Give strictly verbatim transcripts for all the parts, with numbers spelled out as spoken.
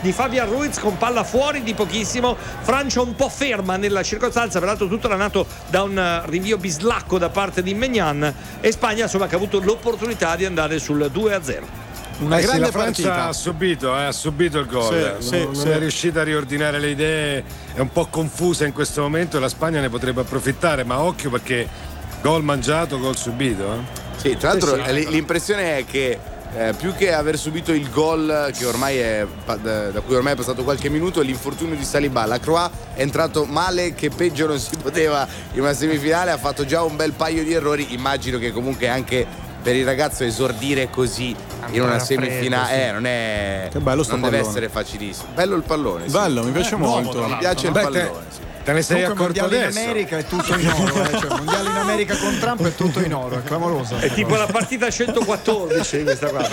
di Fabian Ruiz con palla fuori di pochissimo. Francia un po' ferma nella circostanza, peraltro tutto era nato da un rinvio bislacco da parte di Maignan, e Spagna insomma che ha avuto l'opportunità di andare sul due a zero. Una eh grande sì, la Francia partita. ha subito, eh, ha subito il gol, Sì, non, sì, non sì. è riuscita a riordinare le idee, è un po' confusa in questo momento e la Spagna ne potrebbe approfittare, ma occhio perché gol mangiato, gol subito. Eh. Sì, tra l'altro Sì, sì. l'impressione è che eh, più che aver subito il gol che ormai è da cui ormai è passato qualche minuto, l'infortunio di Saliba. Lacroix è entrato male che peggio non si poteva in una semifinale, ha fatto già un bel paio di errori. Immagino che comunque anche per il ragazzo esordire così in una semifinale freddo, sì. eh, non è che bello sto non pallone. deve essere facilissimo. Bello il pallone, sì. Bello, mi piace eh, molto. nuovo, mi piace il Beh, pallone, te, sì. te ne sei Comunque accorto mondiale adesso? in America è tutto in oro, eh? Cioè, mondiale in America con Trump è tutto in oro, è clamoroso. È tipo la partita centoquattordici questa qua.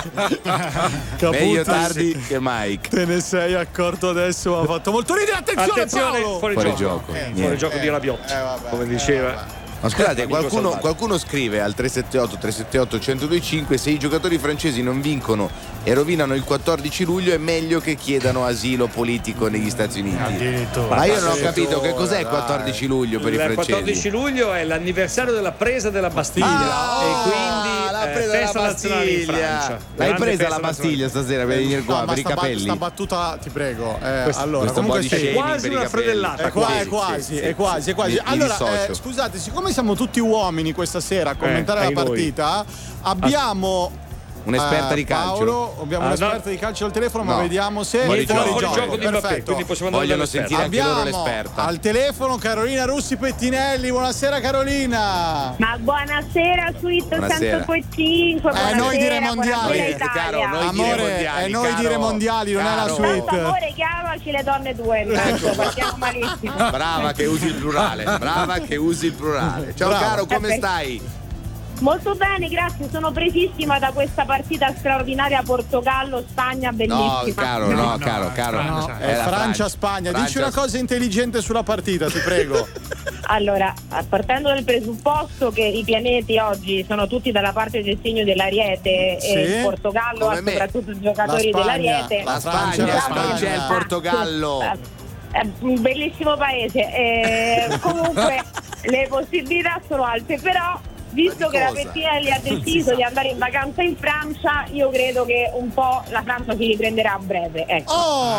Però... meglio tardi che mai. Te ne sei accorto adesso, ha fatto molto ridere. Attenzione, Attenzione, Paolo! fuori, Fuori gioco, gioco. Eh, Niente. fuori gioco Eh, di Rabiot, eh, vabbè, come eh, diceva. vabbè. Ma scusate, Amico qualcuno, Salvato. qualcuno scrive al tre sette otto tre sette otto uno zero due cinque: se i giocatori francesi non vincono e rovinano il quattordici luglio è meglio che chiedano asilo politico negli Stati Uniti. Addirittura. Ma io non ho Addirittura, capito che cos'è il quattordici luglio per i Il francesi. quattordici luglio è l'anniversario della presa della Bastiglia Ah, e quindi l'ha eh, presa festa la nazionale in Bastiglia. Francia. L'hai Grande presa festa la Bastiglia nazionale. stasera per venire qua No, ma per i sta, ba- capelli? sta battuta, ti prego. Eh, Questo- allora, questo comunque body sì. shaming Quasi per i una capelli. fredellata. È, qua, Sì, è quasi, sì, è sì. quasi, è quasi. Mi- mi Allora, dissocio. eh, scusate, siccome siamo tutti uomini questa sera a commentare Eh, la ai noi. partita, abbiamo Un'esperta eh, di calcio. Paolo, abbiamo Ah, un'esperta no. di calcio al telefono, ma No. vediamo se Fuori è fuori gioco. Fuori gioco. gioco di Mbappé, Perfetto. quindi possiamo andare Vogliono dall'esperto. sentire anche loro Abbiamo l'esperta. al telefono Carolina Russi Pettinelli. Buonasera Carolina. Ma buonasera Suite Buonasera. cento cinque, Eh, noi dire mondiali. buonasera Noi, Italia. caro, noi Amore, dire mondiali, è noi caro, dire mondiali, non è la caro. suite. Tanto amore, chiamaci le donne due, intanto partiamo malissimo. Brava che usi il plurale, brava che usi il plurale. Ciao Brava. caro, come Perfetto. stai? Molto bene, grazie, sono presissima da questa partita straordinaria Portogallo-Spagna, No, bellissima. caro, no, caro, caro. no. È la Francia-Spagna. Dici Francia- una cosa intelligente sulla partita, ti prego. Allora, partendo dal presupposto che i pianeti oggi sono tutti dalla parte del segno dell'Ariete Sì. e il Portogallo Come ha me. soprattutto i giocatori La Spagna, dell'Ariete. La Francia, Spagna, la Spagna. non c'è il Portogallo. È un bellissimo paese. Eh, comunque le possibilità sono alte, però visto Ma di che la cosa? Pettinelli ha deciso di andare in vacanza in Francia, io credo che un po' la Francia si riprenderà a breve. Ecco.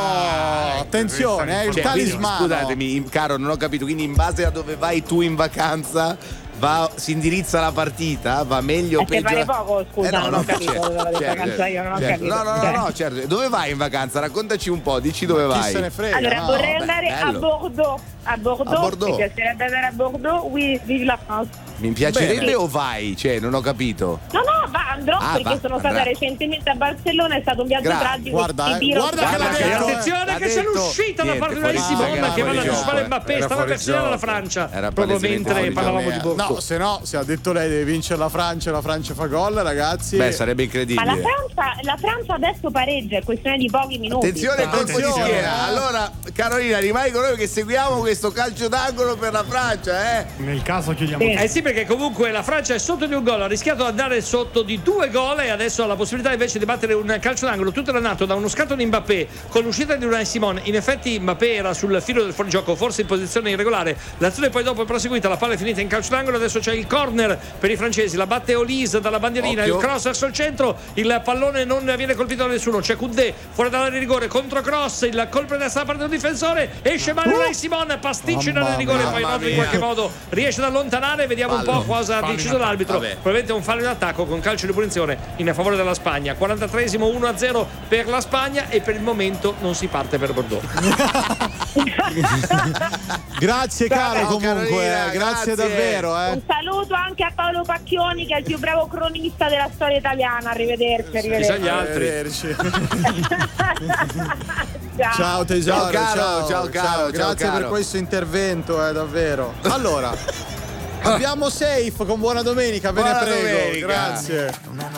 Oh, attenzione, eh, il Cioè, quindi, talismano. scusatemi, in- caro, non ho capito. Quindi, in base a dove vai tu in vacanza, va, si indirizza la partita? Va meglio o E te peggio? pare poco, scusa, Eh, no, non no, ho capito certo, dove vado in certo, vacanza io, non ho certo. capito. No, no, no, Cioè. no, certo. Dove vai in vacanza? Raccontaci un po', dici dove Chi vai. se ne frega? Allora no? vorrei beh, andare a bello. Bordeaux. A Bordeaux, A Bordeaux. mi piacerebbe andare a Bordeaux. Oui, vive la France. Mi piacerebbe Bene. o vai? Cioè, non ho capito. No, no, va, andrò Ah, perché va, sono andrà. stata recentemente a Barcellona, è stato un viaggio Gra- tragico. guarda, ti eh, dirò guarda tutto. che l'ha E detto, attenzione L'ha che c'è detto. l'uscita da Niente, parte di fuori Simona gioco, che era va ad fuori anticipare gioco. Mbappé, Era stava fuori per segnare la gioco. Francia Era proprio palesemente mentre fuori parlavamo gioco. di Bordeaux. No, se no, se ha detto lei deve vincere la Francia, la Francia fa gol, ragazzi. Beh, sarebbe Ma la incredibile. Francia, la Francia adesso pareggia, è questione di pochi minuti. Attenzione, colpo di Attenzione, schiena. eh. Allora, Carolina, rimani con noi che seguiamo questo calcio d'angolo per la Francia, eh? Nel caso chiudiamo. Sì. Eh sì, perché comunque la Francia è sotto di un gol, ha rischiato di andare sotto di due gol e adesso ha la possibilità invece di battere un calcio d'angolo. Tutto era nato da uno scatto di Mbappé con l'uscita di Unai Simon. In effetti Mbappé era sul filo del fuorigioco, forse in posizione irregolare. L'azione poi dopo è proseguita, la palla è finita in calcio d'angolo. Adesso c'è il corner per i francesi, la batte Olise dalla bandierina, Occhio. il cross verso il centro, il pallone non viene colpito da nessuno. C'è Koundé fuori dall'area di rigore, contro cross, il colpo di destra da parte del difensore, esce male Unai Simon, pasticcio in area di rigore, poi mamma Rodri in mia. qualche modo riesce ad allontanare. Vediamo un po' Fallo. cosa ha Fallo in deciso attacco. l'arbitro. Vabbè. Probabilmente un fallo in attacco con calcio di punizione in favore della Spagna. quarantatreesimo uno a zero per la Spagna e per il momento non si parte per Bordeaux. Grazie caro Ciao, comunque, Carolina, eh, grazie grazie. davvero, eh. Un saluto anche a Paolo Pacchioni che è il più bravo cronista della storia italiana. Arrivederci, Chissà gli arrivederci. altri. Arrivederci. Ciao. Ciao tesoro, Ciao, caro, ciao, caro, ciao, grazie caro. per questo intervento, eh, davvero. Allora, abbiamo Safe con buona domenica, ve ne Buona prego. domenica. Grazie. Non è